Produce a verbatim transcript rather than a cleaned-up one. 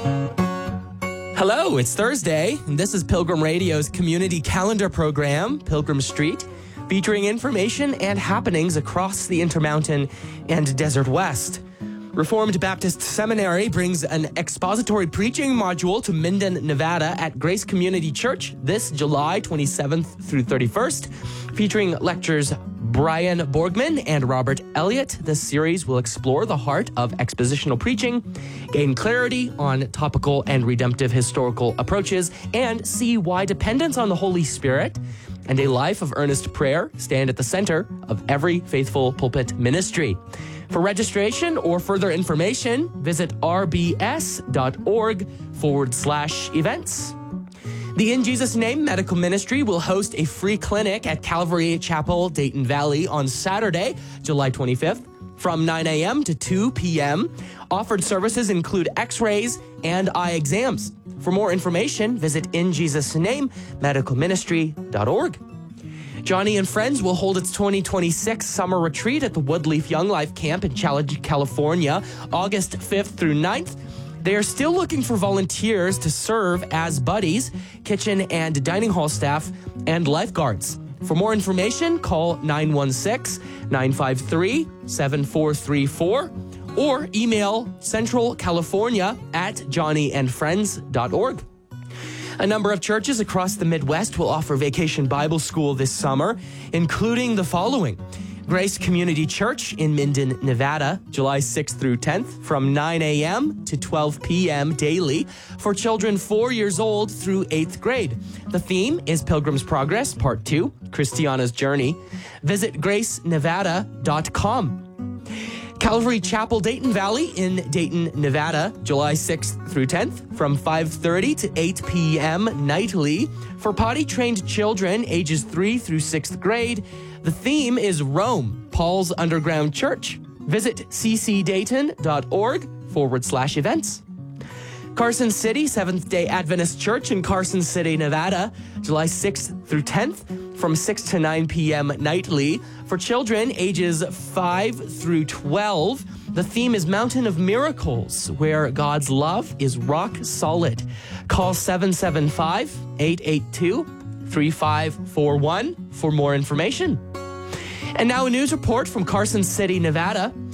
Hello, it's Thursday, and this is Pilgrim Radio's community calendar program, Pilgrim Street, featuring information and happenings across the Intermountain and Desert West. Reformed Baptist Seminary brings an expository preaching module to Minden, Nevada at Grace Community Church this July twenty-seventh through thirty-first, featuring lectures Brian Borgman and Robert Elliott. This series will explore the heart of expositional preaching, gain clarity on topical and redemptive historical approaches, and see why dependence on the Holy Spirit and a life of earnest prayer stand at the center of every faithful pulpit ministry. For registration or further information, visit rbs.org forward slash events. The In Jesus Name Medical Ministry will host a free clinic at Calvary Chapel, Dayton Valley on Saturday, July twenty-fifth from nine a.m. to two p.m. Offered services include x-rays and eye exams. For more information, visit in jesus name medical ministry dot org. Johnny and Friends will hold its twenty twenty-six summer retreat at the Woodleaf Young Life Camp in Challenge, California, August fifth through ninth. They are still looking for volunteers to serve as buddies, kitchen and dining hall staff, and lifeguards. For more information, call nine one six, nine five three, seven four three four or email centralcalifornia at johnny and friends dot org. A number of churches across the Midwest will offer Vacation Bible School this summer, including the following. Grace Community Church in Minden, Nevada, July sixth through tenth from nine a.m. to twelve p.m. daily for children four years old through eighth grade. The theme is Pilgrim's Progress, Part two, Christiana's Journey. Visit grace nevada dot com. Calvary Chapel, Dayton Valley in Dayton, Nevada, July sixth through tenth from five thirty to eight p.m. nightly for potty-trained children ages three through sixth grade. The theme is Rome, Paul's Underground Church. Visit ccdayton.org forward slash events. Carson City Seventh-day Adventist Church in Carson City, Nevada, July sixth through tenth from six to nine p.m. nightly for children ages five through twelve. The theme is Mountain of Miracles, where God's love is rock solid. Call seven seven five, eight eight two, three five four one for more information. And now a news report from Carson City, Nevada.